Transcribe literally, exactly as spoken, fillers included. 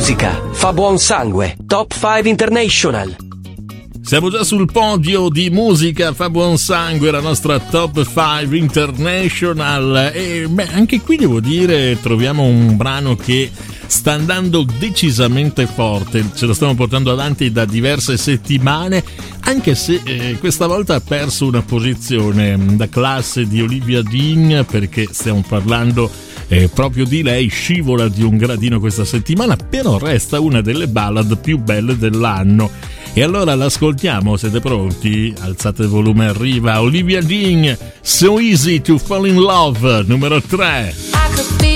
musica fa buon sangue. Top cinque International. Siamo già sul podio di musica fa buon sangue, la nostra Top cinque International, e beh, anche qui devo dire troviamo un brano che sta andando decisamente forte, ce lo stiamo portando avanti da diverse settimane, anche se eh, questa volta ha perso una posizione da classe di Olivia Dean, perché stiamo parlando eh, proprio di lei, scivola di un gradino questa settimana, però resta una delle ballad più belle dell'anno. E allora l'ascoltiamo, siete pronti? Alzate il volume, arriva Olivia Dean, So Easy to Fall in Love, numero tre.